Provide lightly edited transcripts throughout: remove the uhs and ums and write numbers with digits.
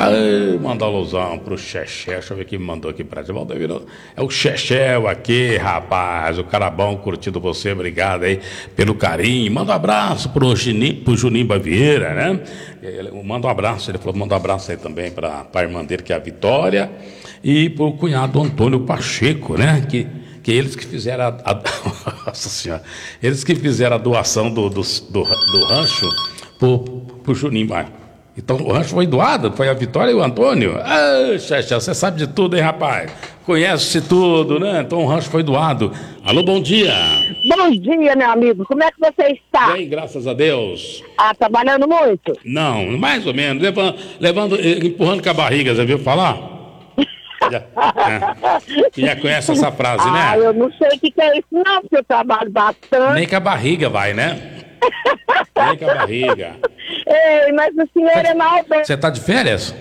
Manda alusão pro Xexé. Deixa eu ver quem me mandou aqui pra gente. É o Xexé aqui, rapaz. O cara bom curtindo você. Obrigado aí pelo carinho. Manda um abraço pro Juninho Bavieira, né? Manda um abraço. Ele falou, manda um abraço aí também pra irmã dele, que é a Vitória. E pro cunhado Antônio Pacheco, né? Que eles que fizeram Nossa Senhora. Eles que fizeram a doação do rancho pro Juninho. Então o rancho foi doado, foi a Vitória e o Antônio. Xexé, você sabe de tudo, hein, rapaz? Conhece tudo, né? Então o rancho foi doado. Alô, bom dia. Bom dia, meu amigo. Como é que você está? Bem, graças a Deus. Trabalhando muito? Não, mais ou menos. Empurrando com a barriga, já viu falar? Já conhece essa frase, né? Eu não sei o que é isso, não, porque eu trabalho bastante. Nem com a barriga vai, né? Nem com a barriga. Ei, mas o senhor é mal bem. Você tá de férias?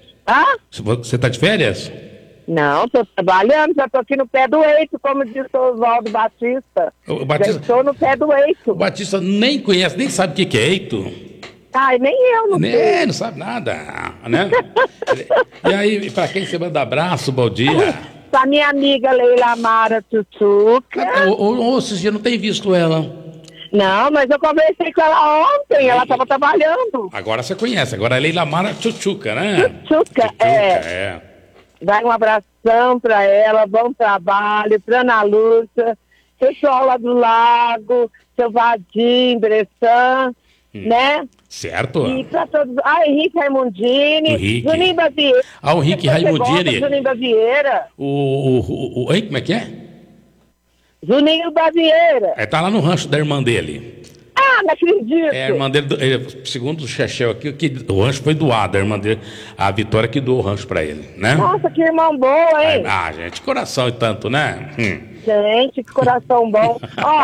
Você tá de férias? Não, tô trabalhando, já tô aqui no pé do eito, como disse o Oswaldo Batista. O Batista... Já estou no pé do eito. O Batista nem conhece, nem sabe o que é eito. Nem eu, não sei. Não sabe nada, né? E aí, pra quem você manda abraço, bom dia? Pra minha amiga Leila Mara Tchutchuca. Esses dias não tem visto ela. Não, mas eu conversei com ela ontem, ela estava trabalhando. Agora você conhece, agora é Leila Mara Tchutchuca, né? Tchutchuca, é. Dá um abração pra ela, bom trabalho, pra Ana Lúcia, pessoal lá do Lago, seu Vadim, Bressan, né? Certo. E pra todos. Henrique Raimundini, Juninho Bavieira. O Henrique Raimundini. Juninho Bavieira. Como é que é? Juninho Bavieira. Tá lá no rancho da irmã dele. Não acredito. A irmã dele, segundo o Xexé aqui, o rancho foi doado. A irmã dele, a Vitória, que doou o rancho pra ele, né? Nossa, que irmão bom, hein? Gente, coração e tanto, né? Gente, que coração bom.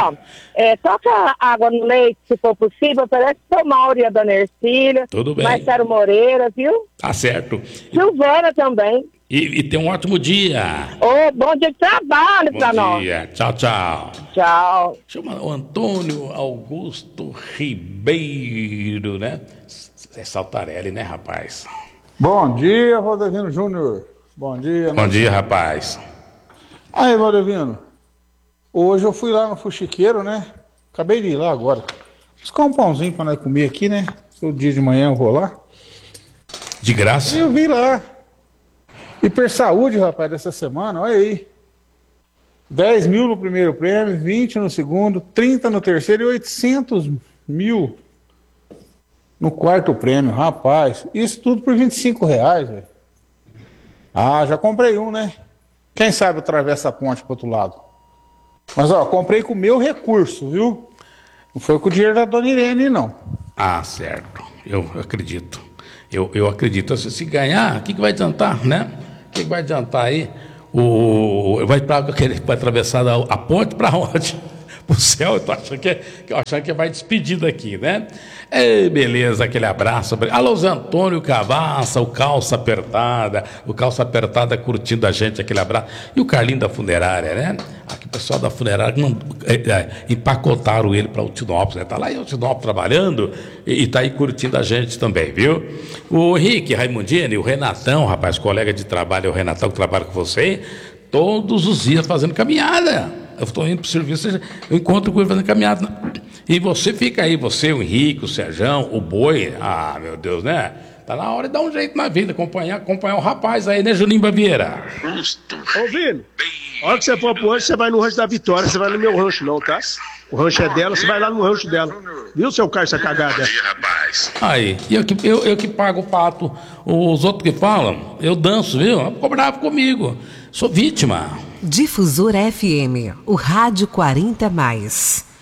Toca água no leite, se for possível. Parece que o Mauro e a Dona Ercília. Tudo bem. Marcelo Moreira, viu? Tá certo. Silvana também. E tem um ótimo dia. Bom dia de trabalho pra nós. Bom dia. Tchau, tchau. Tchau. Chama o Antônio Augusto Ribeiro, né? É Saltarelli, né, rapaz? Bom dia, Valdevino Júnior. Bom dia. Bom dia, rapaz. Aí, Valdevino. Hoje eu fui lá no Fuxiqueiro, né? Acabei de ir lá agora. Buscar um pãozinho pra nós comer aqui, né? Todo dia de manhã eu vou lá. De graça? E eu vi lá. Hiper Saúde, rapaz, dessa semana, olha aí. 10 mil no primeiro prêmio, 20 no segundo, 30 no terceiro e 800 mil no quarto prêmio, rapaz. Isso tudo por R$25, velho. Já comprei um, né? Quem sabe atravessa a ponte pro outro lado. Mas, comprei com o meu recurso, viu? Não foi com o dinheiro da Dona Irene, não. Certo. Eu acredito. Eu acredito. Se ganhar, o que vai adiantar, né? O que vai adiantar aí? Vai atravessar a ponte para onde? Pro céu. Eu tô achando que vai despedir daqui, né? Beleza, aquele abraço. Alô, Zé Antônio Cavassa, o Calça Apertada curtindo a gente, aquele abraço. E o Carlinho da Funerária, né? Aqui o pessoal da Funerária empacotaram ele para Altinópolis, né? Tá lá em Altinópolis trabalhando e tá aí curtindo a gente também, viu? O Henrique Raimundini, o Renatão, rapaz, colega de trabalho, o Renatão que trabalha com você, todos os dias fazendo caminhada. Eu estou indo para o serviço, eu encontro com ele fazendo caminhada. E você fica aí, você, o Henrique, o Serjão, o Boi. Meu Deus, né? Tá na hora de dar um jeito na vida, acompanhar o rapaz aí, né, Juninho Bavieira? Ô, Vini, a hora que você for pro rancho, você vai no rancho da Vitória, você vai no meu rancho não, tá? O rancho é dela, você vai lá no rancho dela. Viu, seu Carça cagada? Rapaz. Aí, eu que pago o pato. Os outros que falam, eu danço, viu? Ficou bravo comigo. Sou vítima. Difusora FM, o rádio 40+.